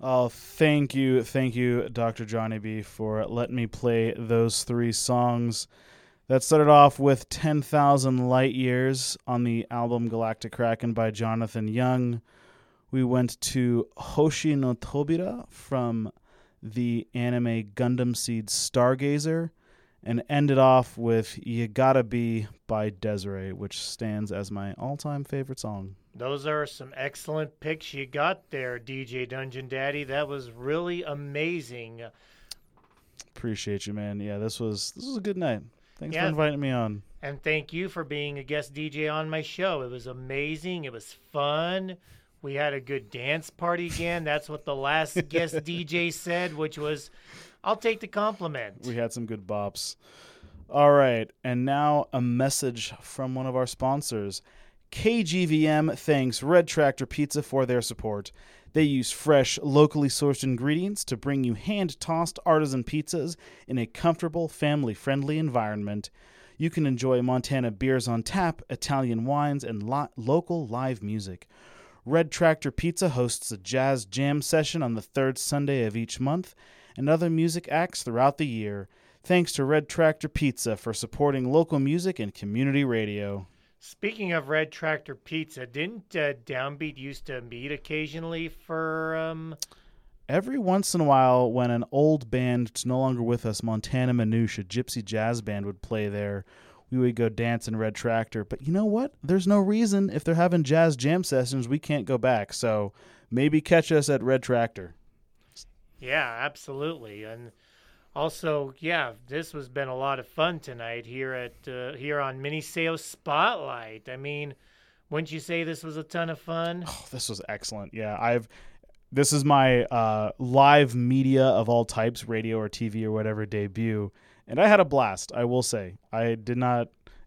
Oh, thank you, Dr. Johnny B, for letting me play those three songs. That started off with 10,000 Light Years on the album Galactic Kraken by Jonathan Young. We went to Hoshi no Tobira from the anime Gundam Seed Stargazer, and ended off with You Gotta Be by Desiree, which stands as my all-time favorite song. Those are some excellent picks you got there, DJ Dungeon Daddy. That was really amazing. Appreciate you, man. Yeah, this was a good night. Thanks for Yeah. inviting me on. And thank you for being a guest DJ on my show. It was amazing. It was fun. We had a good dance party again. That's what the last guest DJ said, which was, I'll take the compliment. We had some good bops. All right, and now a message from one of our sponsors. KGVM thanks Red Tractor Pizza for their support. They use fresh, locally sourced ingredients to bring you hand-tossed artisan pizzas in a comfortable, family-friendly environment. You can enjoy Montana beers on tap, Italian wines, and local live music. Red Tractor Pizza hosts a jazz jam session on the third Sunday of each month and other music acts throughout the year. Thanks to Red Tractor Pizza for supporting local music and community radio. Speaking of Red Tractor Pizza, didn't Downbeat used to meet occasionally for... Every once in a while, when an old band that's no longer with us, Montana Manouche, a gypsy jazz band, would play there, we would go dance in Red Tractor. But you know what? There's no reason, if they're having jazz jam sessions, we can't go back. So maybe catch us at Red Tractor. Yeah, absolutely. And also, yeah, this has been a lot of fun tonight here on Miniseo Spotlight. I mean, wouldn't you say this was a ton of fun? Oh, this was excellent. Yeah, this is my live media of all types, radio or TV or whatever, debut, and I had a blast. I will say, I did not.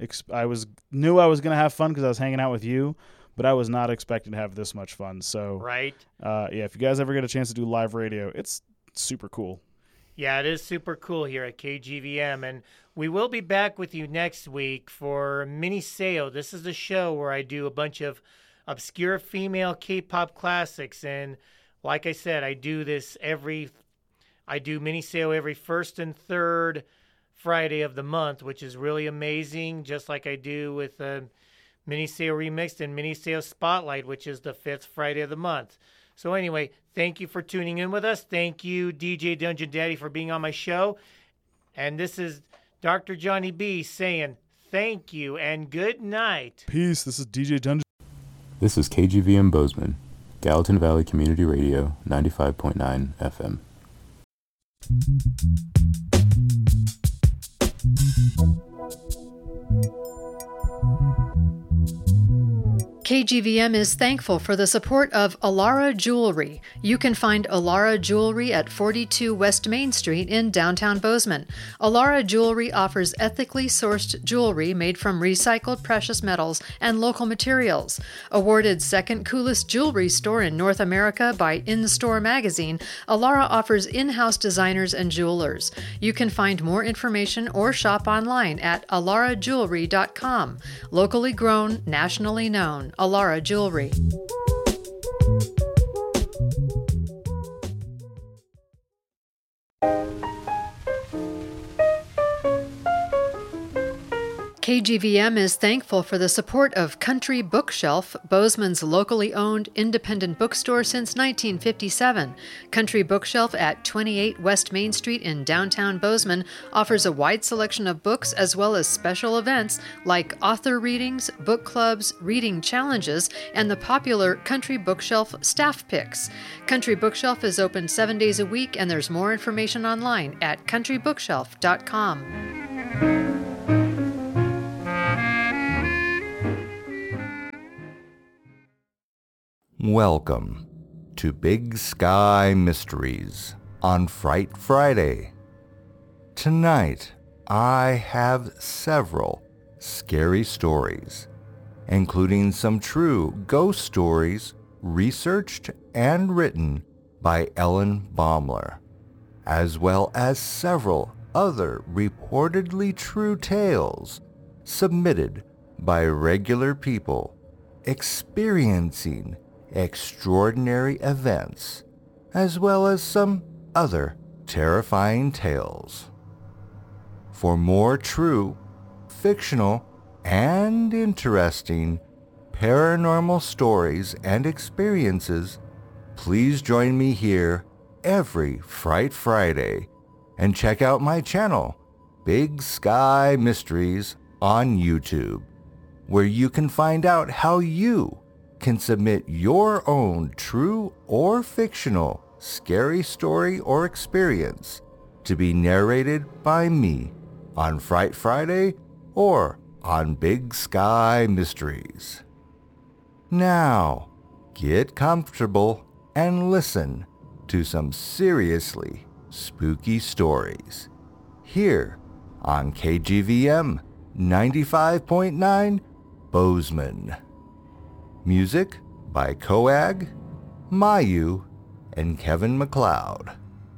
Knew I was gonna have fun because I was hanging out with you, but I was not expecting to have this much fun. So, right? Yeah, if you guys ever get a chance to do live radio, it's super cool. Yeah, it is super cool here at KGVM, and we will be back with you next week for Miniseo. This is the show where I do a bunch of obscure female K-pop classics, and like I said, I do Miniseo every first and third Friday of the month, which is really amazing, just like I do with Miniseo Remixed and Miniseo Spotlight, which is the fifth Friday of the month. So anyway, thank you for tuning in with us. Thank you, DJ Dungeon Daddy, for being on my show. And this is Dr. Johnny B saying thank you and good night. Peace. This is DJ Dungeon. This is KGVM Bozeman, Gallatin Valley Community Radio, 95.9 FM. KGVM is thankful for the support of Alara Jewelry. You can find Alara Jewelry at 42 West Main Street in downtown Bozeman. Alara Jewelry offers ethically sourced jewelry made from recycled precious metals and local materials. Awarded second coolest jewelry store in North America by In-Store magazine, Alara offers in-house designers and jewelers. You can find more information or shop online at alarajewelry.com. Locally grown, nationally known. Alara Jewelry. KGVM is thankful for the support of Country Bookshelf, Bozeman's locally owned independent bookstore since 1957. Country Bookshelf at 28 West Main Street in downtown Bozeman offers a wide selection of books as well as special events like author readings, book clubs, reading challenges, and the popular Country Bookshelf staff picks. Country Bookshelf is open 7 days a week, and there's more information online at countrybookshelf.com. Welcome to Big Sky Mysteries on Fright Friday. Tonight, I have several scary stories, including some true ghost stories researched and written by Ellen Baumler, as well as several other reportedly true tales submitted by regular people experiencing extraordinary events as well as some other terrifying tales. For more true, fictional, and interesting paranormal stories and experiences, please join me here every Fright Friday and check out my channel, Big Sky Mysteries, on YouTube, where you can find out how you can submit your own true or fictional scary story or experience to be narrated by me on Fright Friday or on Big Sky Mysteries. Now, get comfortable and listen to some seriously spooky stories here on KGVM 95.9 Bozeman. Music by Coag, Mayu, and Kevin MacLeod.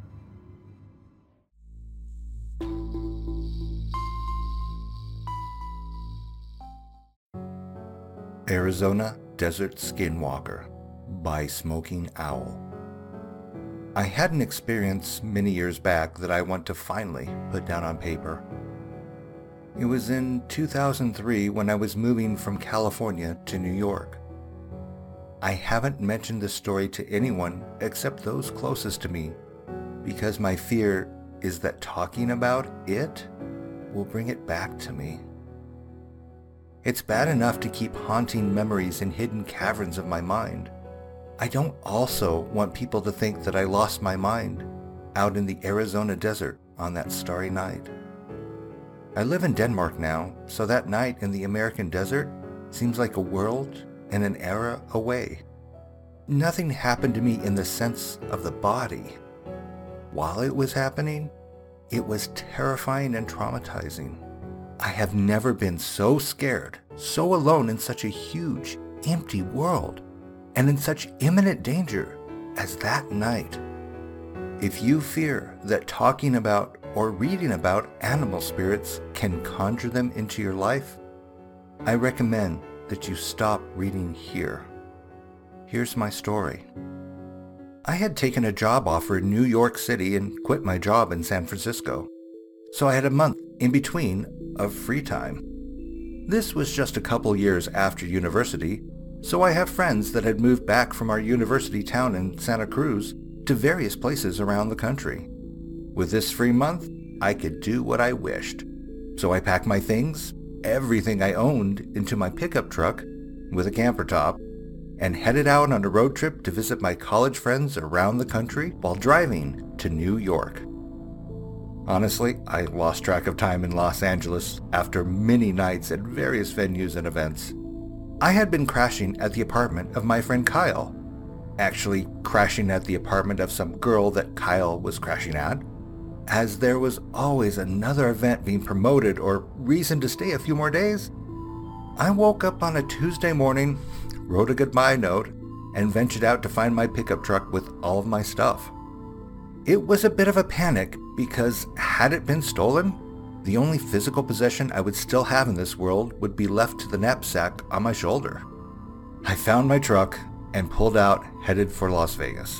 Arizona Desert Skinwalker by Smoking Owl. I had an experience many years back that I want to finally put down on paper. It was in 2003 when I was moving from California to New York. I haven't mentioned this story to anyone except those closest to me because my fear is that talking about it will bring it back to me. It's bad enough to keep haunting memories in hidden caverns of my mind. I don't also want people to think that I lost my mind out in the Arizona desert on that starry night. I live in Denmark now, so that night in the American desert seems like a world and an era away. Nothing happened to me in the sense of the body. While it was happening, it was terrifying and traumatizing. I have never been so scared, so alone in such a huge, empty world, and in such imminent danger as that night. If you fear that talking about or reading about animal spirits can conjure them into your life, I recommend that you stop reading here. Here's my story. I had taken a job offer in New York City and quit my job in San Francisco, so I had a month in between of free time. This was just a couple years after university, so I have friends that had moved back from our university town in Santa Cruz to various places around the country. With this free month, I could do what I wished. So I packed my things, everything I owned, into my pickup truck with a camper top and headed out on a road trip to visit my college friends around the country while driving to New York. Honestly, I lost track of time in Los Angeles after many nights at various venues and events. I had been crashing at the apartment of my friend Kyle. Actually, crashing at the apartment of some girl that Kyle was crashing at, as there was always another event being promoted or reason to stay a few more days. I woke up on a Tuesday morning, wrote a goodbye note, and ventured out to find my pickup truck with all of my stuff. It was a bit of a panic because had it been stolen, the only physical possession I would still have in this world would be left to the knapsack on my shoulder. I found my truck and pulled out, headed for Las Vegas.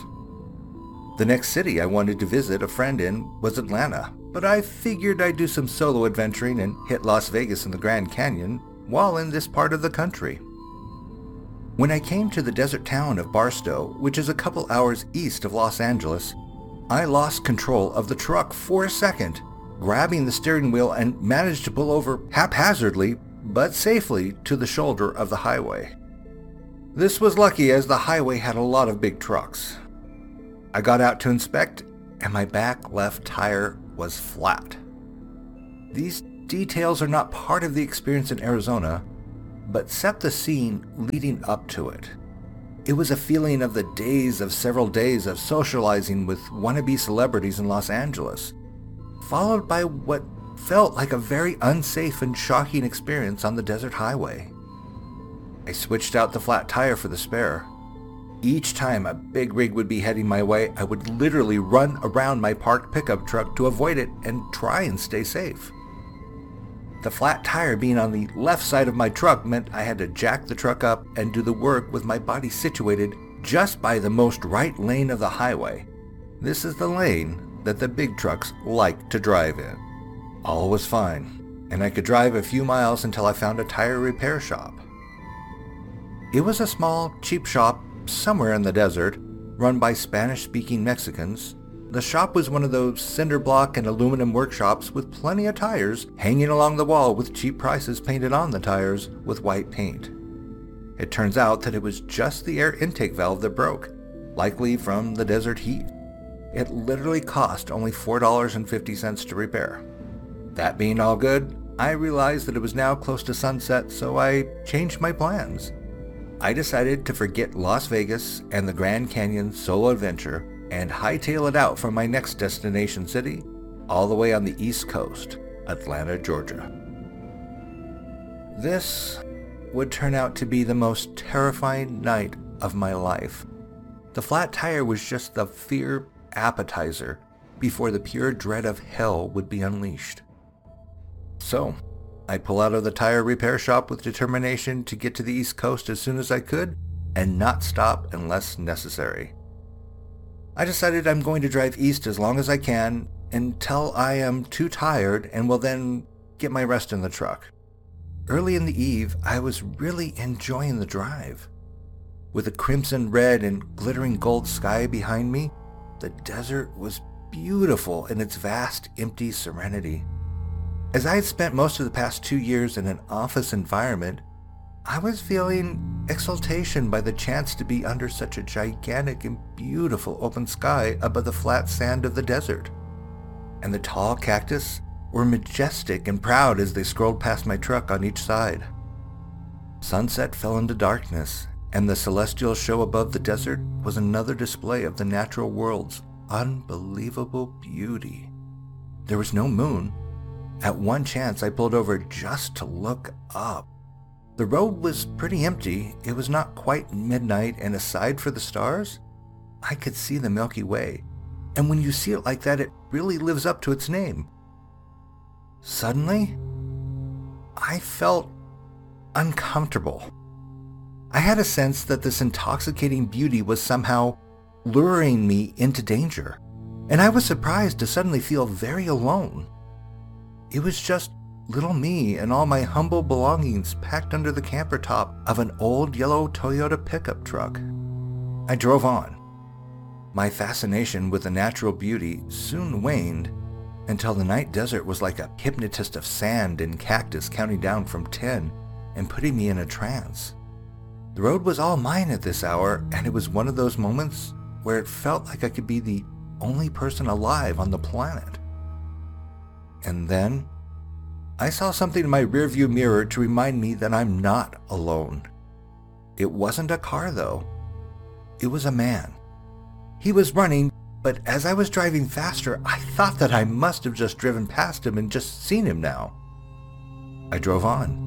The next city I wanted to visit a friend in was Atlanta, but I figured I'd do some solo adventuring and hit Las Vegas and the Grand Canyon while in this part of the country. When I came to the desert town of Barstow, which is a couple hours east of Los Angeles, I lost control of the truck for a second, grabbing the steering wheel and managed to pull over haphazardly but safely to the shoulder of the highway. This was lucky as the highway had a lot of big trucks. I got out to inspect and my back left tire was flat. These details are not part of the experience in Arizona, but set the scene leading up to it. It was a feeling of the days of several days of socializing with wannabe celebrities in Los Angeles, followed by what felt like a very unsafe and shocking experience on the desert highway. I switched out the flat tire for the spare. Each time a big rig would be heading my way, I would literally run around my parked pickup truck to avoid it and try and stay safe. The flat tire being on the left side of my truck meant I had to jack the truck up and do the work with my body situated just by the most right lane of the highway. This is the lane that the big trucks like to drive in. All was fine, and I could drive a few miles until I found a tire repair shop. It was a small, cheap shop somewhere in the desert, run by Spanish-speaking Mexicans. The shop was one of those cinder block and aluminum workshops with plenty of tires hanging along the wall with cheap prices painted on the tires with white paint. It turns out that it was just the air intake valve that broke, likely from the desert heat. It literally cost only $4.50 to repair. That being all good, I realized that it was now close to sunset, so I changed my plans. I decided to forget Las Vegas and the Grand Canyon solo adventure and hightail it out from my next destination city, all the way on the East Coast, Atlanta, Georgia. This would turn out to be the most terrifying night of my life. The flat tire was just the fear appetizer before the pure dread of hell would be unleashed. So, I pull out of the tire repair shop with determination to get to the East Coast as soon as I could and not stop unless necessary. I decided I'm going to drive east as long as I can until I am too tired and will then get my rest in the truck. Early in the eve, I was really enjoying the drive. With a crimson red and glittering gold sky behind me, the desert was beautiful in its vast, empty serenity. As I had spent most of the past 2 years in an office environment, I was feeling exultation by the chance to be under such a gigantic and beautiful open sky above the flat sand of the desert. And the tall cactus were majestic and proud as they scrolled past my truck on each side. Sunset fell into darkness, and the celestial show above the desert was another display of the natural world's unbelievable beauty. There was no moon. At one chance, I pulled over just to look up. The road was pretty empty. It was not quite midnight, and aside for the stars, I could see the Milky Way. And when you see it like that, it really lives up to its name. Suddenly, I felt uncomfortable. I had a sense that this intoxicating beauty was somehow luring me into danger, and I was surprised to suddenly feel very alone. It was just little me and all my humble belongings packed under the camper top of an old yellow Toyota pickup truck. I drove on. My fascination with the natural beauty soon waned until the night desert was like a hypnotist of sand and cactus counting down from 10 and putting me in a trance. The road was all mine at this hour, and it was one of those moments where it felt like I could be the only person alive on the planet. And then I saw something in my rearview mirror to remind me that I'm not alone. It wasn't a car, though. It was a man. He was running, but as I was driving faster, I thought that I must have just driven past him and just seen him now. I drove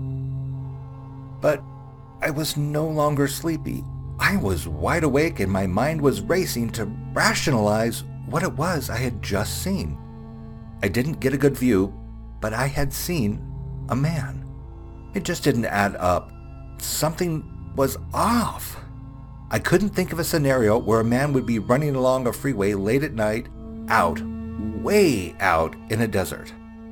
on. But I was no longer sleepy. I was wide awake and my mind was racing to rationalize what it was I had just seen. I didn't get a good view, but I had seen a man. It just didn't add up. Something was off. I couldn't think of a scenario where a man would be running along a freeway late at night, out, way out in a desert.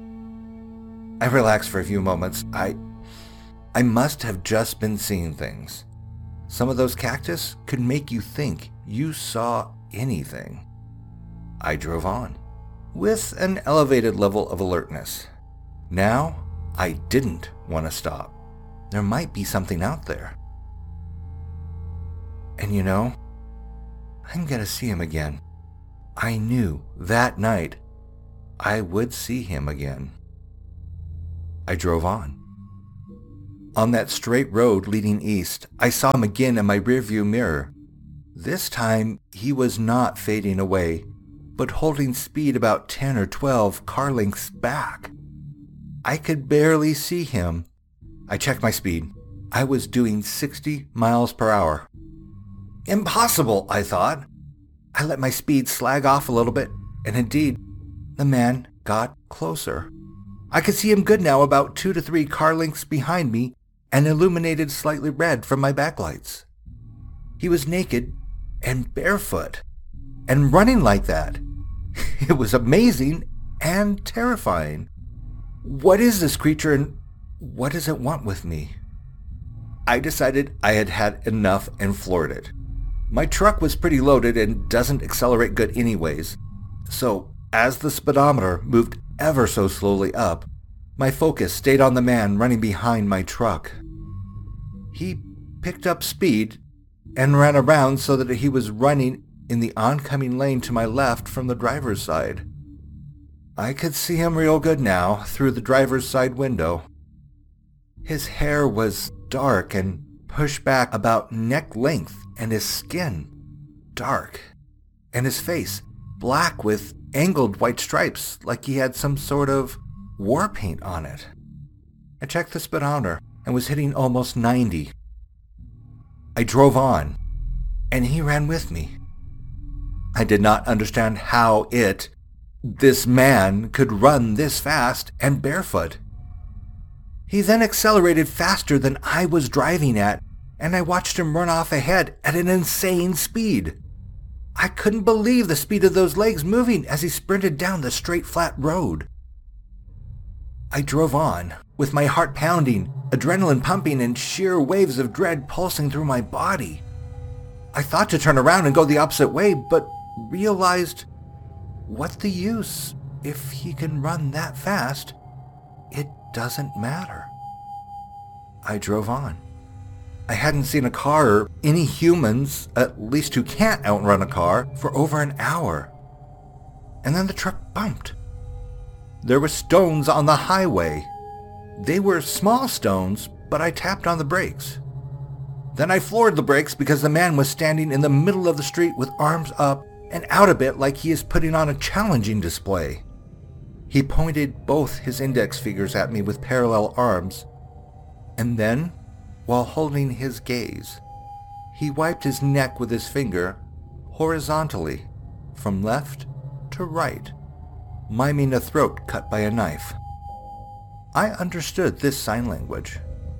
I relaxed for a few moments. I must have just been seeing things. Some of those cactus could make you think you saw anything. I drove on, with an elevated level of alertness. Now, I didn't want to stop. There might be something out there. And you know, I'm gonna see him again. I knew that night I would see him again. I drove on. On that straight road leading east, I saw him again in my rearview mirror. This time, he was not fading away, but holding speed about 10 or 12 car lengths back. I could barely see him. I checked my speed. I was doing 60 miles per hour. Impossible, I thought. I let my speed slag off a little bit, and indeed, the man got closer. I could see him good now, about 2 to 3 car lengths behind me, and illuminated slightly red from my backlights. He was naked, and barefoot and running like that. It was amazing and terrifying. What is this creature and what does it want with me? I decided I had had enough and floored it. My truck was pretty loaded and doesn't accelerate good anyways. So as the speedometer moved ever so slowly up, my focus stayed on the man running behind my truck. He picked up speed and ran around so that he was running in the oncoming lane to my left from the driver's side. I could see him real good now through the driver's side window. His hair was dark and pushed back about neck length, and his skin dark, and his face black with angled white stripes like he had some sort of war paint on it. I checked the speedometer and was hitting almost 90. I drove on, and he ran with me. I did not understand how this man could run this fast and barefoot. He then accelerated faster than I was driving at, and I watched him run off ahead at an insane speed. I couldn't believe the speed of those legs moving as he sprinted down the straight flat road. I drove on, with my heart pounding, adrenaline pumping, and sheer waves of dread pulsing through my body. I thought to turn around and go the opposite way, but realized, what the use? If he can run that fast, it doesn't matter. I drove on. I hadn't seen a car or any humans, at least who can't outrun a car, for over an hour. And then the truck bumped. There were stones on the highway. They were small stones, but I tapped on the brakes. Then I floored the brakes because the man was standing in the middle of the street with arms up and out a bit like he is putting on a challenging display. He pointed both his index fingers at me with parallel arms, and then, while holding his gaze, he wiped his neck with his finger horizontally from left to right, miming a throat cut by a knife. I understood this sign language.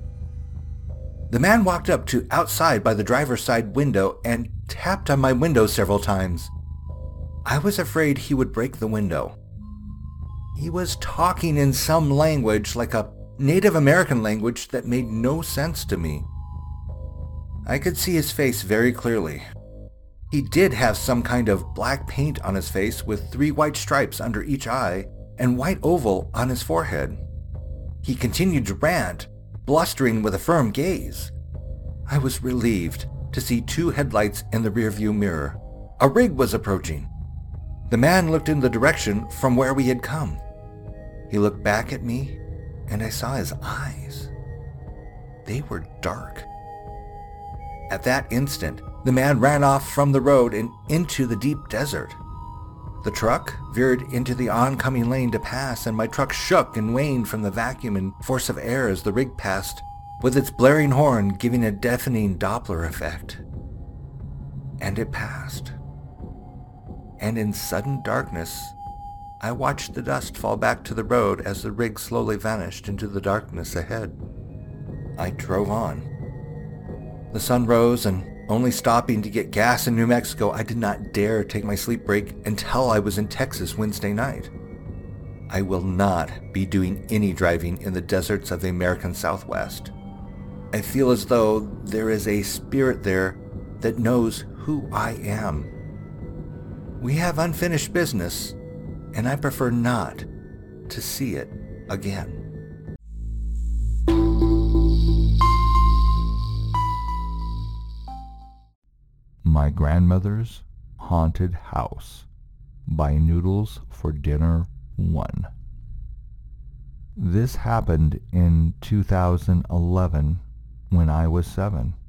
The man walked up to outside by the driver's side window and tapped on my window several times. I was afraid he would break the window. He was talking in some language like a Native American language that made no sense to me. I could see his face very clearly. He did have some kind of black paint on his face with 3 white stripes under each eye and white oval on his forehead. He continued to rant, blustering with a firm gaze. I was relieved to see 2 headlights in the rearview mirror. A rig was approaching. The man looked in the direction from where we had come. He looked back at me, and I saw his eyes. They were dark. At that instant, the man ran off from the road and into the deep desert. The truck veered into the oncoming lane to pass, and my truck shook and waned from the vacuum and force of air as the rig passed, with its blaring horn giving a deafening Doppler effect. And it passed. And in sudden darkness, I watched the dust fall back to the road as the rig slowly vanished into the darkness ahead. I drove on. The sun rose, and only stopping to get gas in New Mexico, I did not dare take my sleep break until I was in Texas Wednesday night. I will not be doing any driving in the deserts of the American Southwest. I feel as though there is a spirit there that knows who I am. We have unfinished business, and I prefer not to see it again. My Grandmother's Haunted House by Noodles for Dinner 1. This happened in 2011 when I was 7.